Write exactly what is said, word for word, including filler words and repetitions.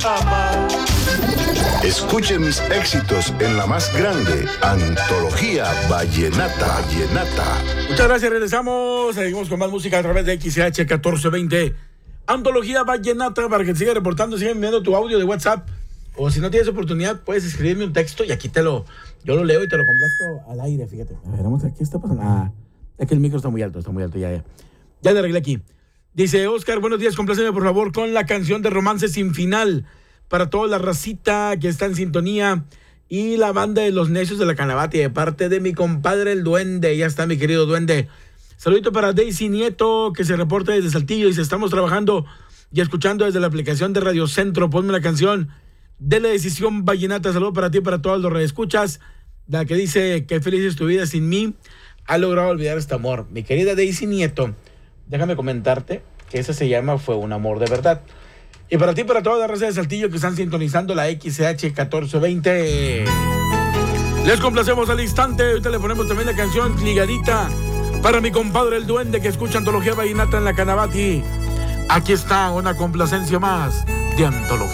Escuche mis éxitos en la más grande antología vallenata. Vallenata. Muchas gracias, regresamos. Seguimos con más música a través de X C H catorce veinte. Antología vallenata, para que te sigas reportando, sigan enviando tu audio de WhatsApp. O si no tienes oportunidad, puedes escribirme un texto y aquí te lo, yo lo leo y te lo complazco al aire, fíjate. A ver, vamos, aquí está pasando. Ah, es que el micro está muy alto, está muy alto, ya, ya. Ya le arreglé aquí. Dice Oscar, buenos días, compláceme por favor con la canción de Romance Sin Final para toda la racita que está en sintonía y la banda de los necios de la Canabati, de parte de mi compadre el Duende. Ya está, mi querido Duende. Saludito para Daisy Nieto, que se reporta desde Saltillo y dice, estamos trabajando y escuchando desde la aplicación de Radio Centro. Ponme la canción de la decisión vallenata. Saludos para ti y para todos los redescuchas. La que dice, qué feliz es tu vida sin mí. Ha logrado olvidar este amor. Mi querida Daisy Nieto, déjame comentarte que ese se llama Fue un amor de verdad. Y para ti y para toda la raza de Saltillo que están sintonizando la X C H catorce veinte, les complacemos al instante. Ahorita le ponemos también la canción ligadita para mi compadre el Duende, que escucha Antología Vallenata en la Canabati. Aquí está una complacencia más de Antología.